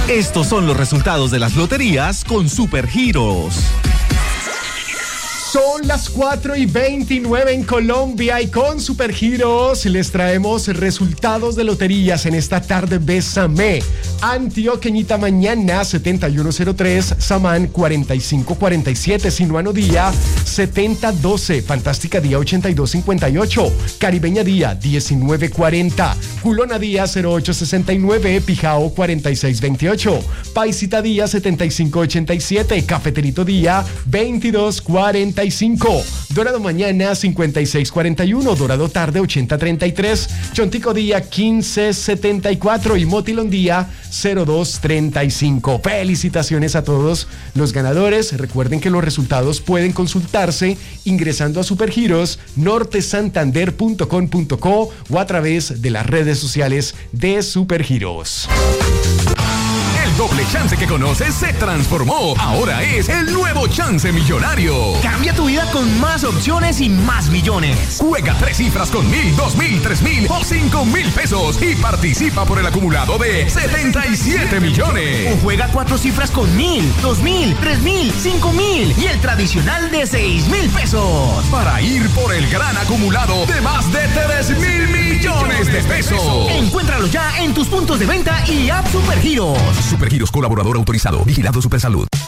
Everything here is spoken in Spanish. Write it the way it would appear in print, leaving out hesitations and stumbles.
Estos son los resultados de las loterías con Supergiros. Son las 4:29 en Colombia y con Supergiros les traemos resultados de loterías en esta tarde. Bésame. Antioqueñita mañana 7103, Samán 4547, Sinuano día 7012, Fantástica día 8258, Caribeña día 1940, Culona día 0869, Pijao 4628, Paisita día 7587, Cafeterito día 2245, Dorado mañana 5641, Dorado tarde 8033, Chontico día 1574 y Motilón día 0235. Felicitaciones a todos los ganadores. Recuerden que los resultados pueden consultarse ingresando a Supergiros, nortesantander.com.co o a través de las redes sociales de Supergiros. El doble chance que conoces se transformó. Ahora es el nuevo Chance Millonario. Cambia tu vida con más opciones y más millones. Juega 3 cifras con 1,000, 2,000, 3,000 o 5,000 pesos y participa por el acumulado de 77 millones. O juega 4 cifras con 1,000, 2,000, 3,000, 5,000 y el tradicional de 6,000 pesos. Para ir por el gran acumulado de más de 3,000 millones de pesos. Encuéntralo ya en tus puntos de venta y app Supergiros. Supergiros, colaborador autorizado. Vigilado Supersalud.